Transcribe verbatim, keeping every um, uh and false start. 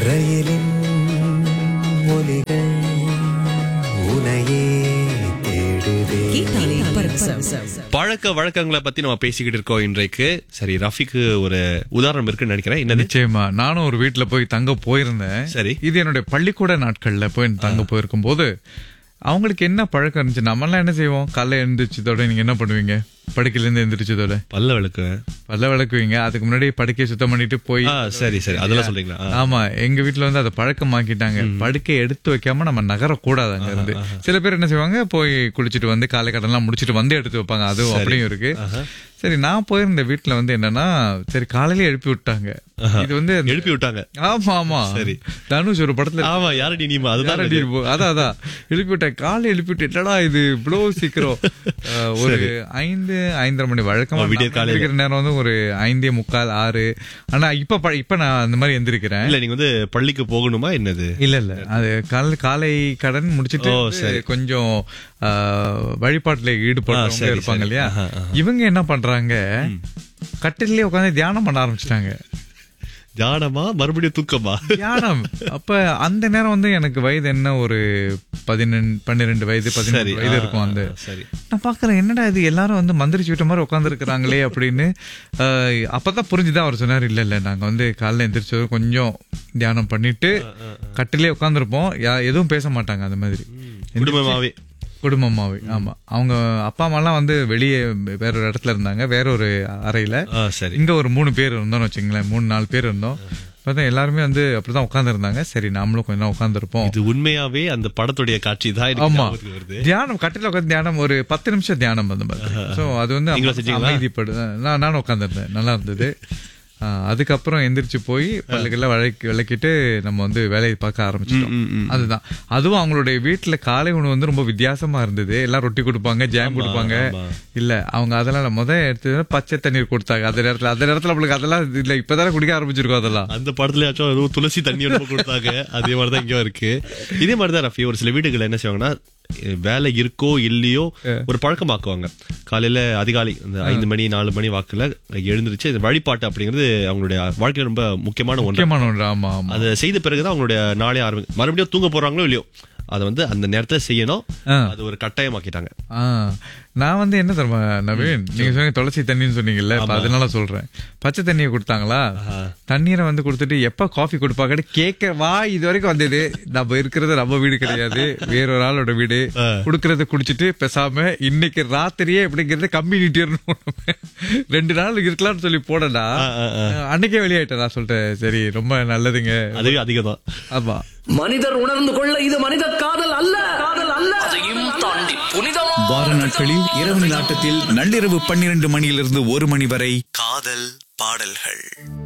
ரயிலின் ஒலிகள் உனையே தேடுதே. பழக்க வழக்கங்களை பத்தி நம்ம பேசிக்கிட்டு இருக்கோம் இன்றைக்கு. சரி, ரஃபிக்கு ஒரு உதாரணம் இருக்குன்னு நினைக்கிறேன். என்ன? நிச்சயமா, நானும் ஒரு வீட்டுல போய் தங்க போயிருந்தேன். சரி, இது என்னுடைய பள்ளிக்கூட நாட்கள்ல போய் தங்க போயிருக்கும் போது அவங்களுக்கு என்ன பழக்கம் இருந்துச்சு, நம்ம எல்லாம் என்ன செய்வோம், காலைல எழுந்திரிச்சதோட நீங்க என்ன பண்ணுவீங்க, படுக்கையில இருந்து எந்திரிச்சதோட பல்ல விளக்குவேன். பல்ல விளக்குவீங்க. அதுக்கு முன்னாடி படுக்கையை சுத்தம் பண்ணிட்டு போய். சரி சரி, அதெல்லாம் சொல்றீங்களா? ஆமா, எங்க வீட்டுல வந்து அதை பழக்கமாக்கிட்டாங்க. படுக்கையை எடுத்து வைக்காம நம்ம நகரக்கூடாது அங்க இருந்து. சில பேர் என்ன செய்வாங்க, போய் குளிச்சுட்டு வந்து காலை கடன் எல்லாம் முடிச்சுட்டு வந்து எடுத்து வைப்பாங்க. அதுவும் அப்படியும் இருக்கு. சரி, நான் போயிருந்த வீட்டுல வந்து என்னன்னா, சரி காலையில எழுப்பி விட்டாங்க. இது வந்து எழுப்பி விட்டாங்க. ஆமா ஆமா, சரி, தனுஷ் ஒரு படத்துல. ஆமா, யாரடி நீ, அதுதான் அதான் அதான் எழுப்பி விட்டேன். காலை எழுப்பி விட்டு என்னடா இது இவ்வளவு சீக்கிரம். ஒரு ஐந்து ஐந்தரை மணி வழக்கமா விடிய காலை இருக்கிற நேரம் வந்து ஒரு ஐந்தே முக்கால் ஆறு. ஆனா இப்ப இப்ப நான் அந்த மாதிரி எந்திரிக்கிறேன். இல்ல, நீங்க வந்து பள்ளிக்கு போகணுமா என்னது? இல்ல இல்ல, அது காலை காலை கடன் முடிச்சிட்டு கொஞ்சம் வழிபாட்டுல ஈடுபட்டு இருப்பாங்க இல்லையா. இவங்க என்ன பண்றாங்க, கட்டிலே உட்காந்து தியானம் பண்ண ஆரம்பிச்சிட்டாங்க. தியானமா, மறுபடியும் தூக்கமா? தியானம். அப்ப அந்த நேரம் வந்து எனக்கு வயது என்ன, ஒரு பதினெண்டு பன்னிரெண்டு வயது பதினெட்டு வயது இருக்கும். அந்த நான் பாக்குறேன், என்னடா இது எல்லாரும் வந்து மந்திரிச்சு விட்ட மாதிரி உட்காந்து இருக்கிறாங்களே அப்படின்னு. அப்பதான் புரிஞ்சுதான் அவர் சொன்னார், இல்ல இல்ல நாங்க வந்து காலைல எந்திரிச்சது கொஞ்சம் தியானம் பண்ணிட்டு கட்டிலே உட்காந்துருப்போம், எதுவும் பேச மாட்டாங்க அந்த மாதிரி குடும்பமாவே குடும்பமாவே. ஆமா, அவங்க அப்பா அம்மா எல்லாம் வந்து வெளியே வேற ஒரு இடத்துல இருந்தாங்க, வேற ஒரு அறையில. இங்க ஒரு மூணு பேர் இருந்தோம்னு வச்சுங்களேன், மூணு நாலு பேர் இருந்தோம். பார்த்தா எல்லாருமே வந்து அப்படிதான் உட்கார்ந்து இருந்தாங்க. சரி, நாமளும் கொஞ்சம் உட்கார்ந்து இருப்போம். இது உண்மையாவே அந்த படத்துடைய காட்சி தான். ஆமா, தியானம், கட்டில உட்காந்து தியானம், ஒரு பத்து நிமிஷம் தியானம் அந்த மாதிரி. சோ அது வந்து அமைதிப்படு. நான் நானும் உட்கார்ந்து இருந்தேன், நல்லா இருந்தது. அதுக்கப்புறம் எந்திரிச்சு போய் பல்லுக்கெல்லாம் விளக்கி விளக்கிட்டு நம்ம வந்து வேலையை பார்க்க ஆரம்பிச்சிட்டோம். அதுதான். அதுவும் அவங்களுடைய வீட்டுல காலை உணவு வந்து ரொம்ப வித்தியாசமா இருந்தது. எல்லாம் ரொட்டி கொடுப்பாங்க, ஜாம் கொடுப்பாங்க. இல்ல, அவங்க அதெல்லாம் முதல் எடுத்து பச்சை தண்ணீர் கொடுத்தாங்க. அந்த நேரத்துல அந்த நேரத்துல நம்மளுக்கு அதெல்லாம் இல்ல, இப்பதானே குடிக்க ஆரம்பிச்சிருக்கோம். அதெல்லாம் அந்த படத்துல துளசி தண்ணி கொடுத்தாங்க. அதே மாதிரிதான் இங்க இருக்கு. இதே மாதிரிதான் ரஃபி, ஒரு சில வீடுகள் என்ன செய்வாங்கன்னா, வேலை இருக்கோ இல்லையோ ஒரு பழக்கமாக்குவாங்க. காலையில அதிகாலை இந்த ஐந்து மணி நாலு மணி வாக்குல எழுந்திருச்சு வழிபாட்டு அப்படிங்கிறது அவங்களுடைய வாழ்க்கையில ரொம்ப முக்கியமான ஒன்று. அதை செய்த பிறகுதான் அவங்களுடைய நாளே ஆரம்பி. மறுபடியும் தூங்க போறாங்களோ இல்லையோ, அதை வந்து அந்த நேரத்துல செய்யணும். அது ஒரு கட்டாயமாக்கிட்டாங்க. நான் வந்து என்ன தருமா நவீன், நீங்க சொன்னீங்க துளசி தண்ணின்னு சொன்னீங்கல்ல, அதனால சொல்றேன். பச்சை தண்ணியை கொடுத்தாங்களா, தண்ணீரை வந்து கொடுத்துட்டு எப்ப காஃபி கொடுப்பாங்க கேட்க வா. இது வரைக்கும் வந்தது, நம்ம இருக்கிறது நம்ம வீடு கிடையாது, வேறொரு ஆளோட வீடு. குடுக்கறத குடிச்சிட்டு பேசாம இன்னைக்கு ராத்திரியே எப்படிங்கிறது கம்யூனிட்டி ரெண்டு நாள் இருக்கலாம்னு சொல்லி போடா. அன்னைக்கே வெளியாயிட்டேன். நான் சொல்லிட்டேன், சரி ரொம்ப நல்லதுங்க. அதுவே அதிகம் தான். ஆமா, மனிதர் உணர்ந்து கொள்ள இது மனித காதல் அல்ல, காதல் அல்ல, அதையும் தாண்டி புனிதம். வார நாட்களில் இரவு நாட்டத்தில் நள்ளிரவு பன்னிரண்டு மணியிலிருந்து ஒரு மணி வரை காதல் பாடல்கள்.